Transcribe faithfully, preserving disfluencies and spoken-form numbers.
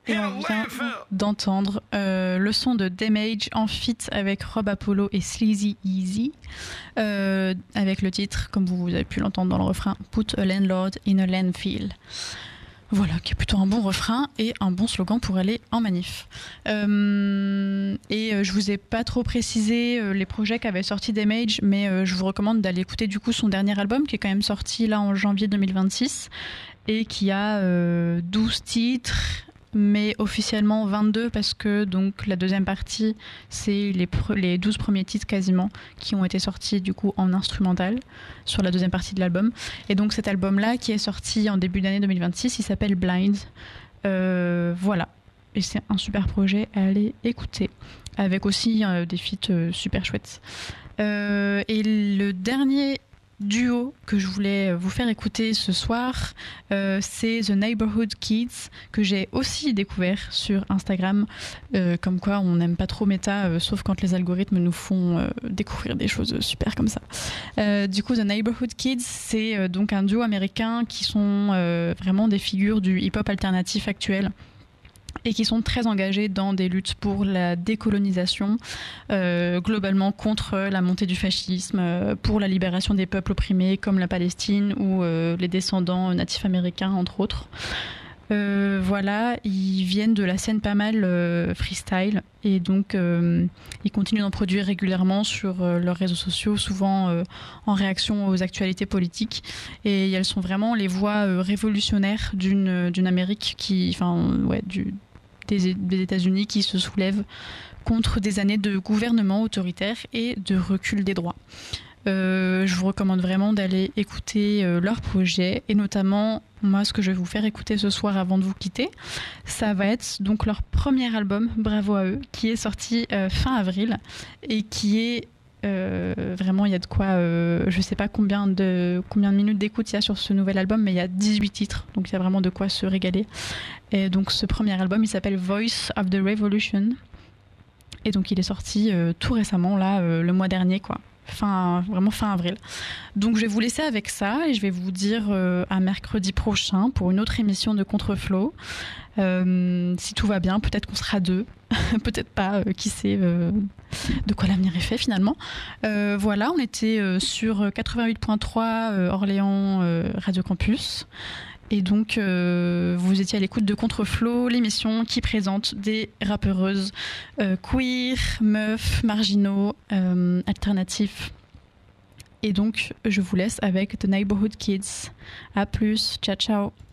Et on vient d'entendre euh, le son de Damage en feat avec Rob Apollo et Sleazy Easy, euh, avec le titre, comme vous avez pu l'entendre dans le refrain, Put a Landlord in a Landfill. Voilà, qui est plutôt un bon refrain et un bon slogan pour aller en manif. Euh, et euh, je vous ai pas trop précisé euh, les projets qu'avait sorti Damage, mais euh, je vous recommande d'aller écouter du coup son dernier album qui est quand même sorti là en janvier deux mille vingt-six et qui a euh, douze titres, mais officiellement vingt-deux parce que donc la deuxième partie c'est les, pre- les douze premiers titres quasiment qui ont été sortis du coup en instrumental sur la deuxième partie de l'album. Et donc cet album là qui est sorti en début d'année deux mille vingt-six, il s'appelle Blind. Euh, voilà, et c'est un super projet à aller écouter avec aussi euh, des feats euh, super chouettes. Euh, et le dernier duo que je voulais vous faire écouter ce soir, euh, c'est The Neighborhood Kids, que j'ai aussi découvert sur Instagram. Euh, comme quoi on n'aime pas trop Meta, euh, sauf quand les algorithmes nous font euh, découvrir des choses super comme ça. Euh, du coup, The Neighborhood Kids, c'est euh, donc un duo américain qui sont euh, vraiment des figures du hip-hop alternatif actuel et qui sont très engagés dans des luttes pour la décolonisation, euh, globalement contre la montée du fascisme, euh, pour la libération des peuples opprimés comme la Palestine ou euh, les descendants natifs américains, entre autres. Euh, voilà, ils viennent de la scène pas mal euh, freestyle et donc euh, ils continuent d'en produire régulièrement sur euh, leurs réseaux sociaux, souvent euh, en réaction aux actualités politiques, et elles sont vraiment les voix euh, révolutionnaires d'une, d'une Amérique qui, enfin ouais, du, des, des États-Unis qui se soulèvent contre des années de gouvernement autoritaire et de recul des droits. Euh, je vous recommande vraiment d'aller écouter euh, leurs projets, et notamment moi ce que je vais vous faire écouter ce soir avant de vous quitter, ça va être donc leur premier album, bravo à eux, qui est sorti euh, fin avril et qui est euh, vraiment, il y a de quoi, euh, je sais pas combien de, combien de minutes d'écoute il y a sur ce nouvel album, mais il y a dix-huit titres, donc il y a vraiment de quoi se régaler. Et donc ce premier album il s'appelle Voice of the Revolution et donc il est sorti euh, tout récemment là, euh, le mois dernier quoi. Fin, vraiment fin avril. Donc je vais vous laisser avec ça et je vais vous dire euh, à mercredi prochain pour une autre émission de Contreflow. Euh, si tout va bien, peut-être qu'on sera deux, peut-être pas, euh, qui sait euh, de quoi l'avenir est fait finalement. Euh, voilà, on était euh, sur quatre-vingt-huit virgule trois euh, Orléans euh, Radio Campus. Et donc, euh, vous étiez à l'écoute de Contreflow, l'émission qui présente des rappeuses euh, queer, meufs, marginaux, euh, alternatifs. Et donc, je vous laisse avec The Neighborhood Kids. À plus, ciao ciao.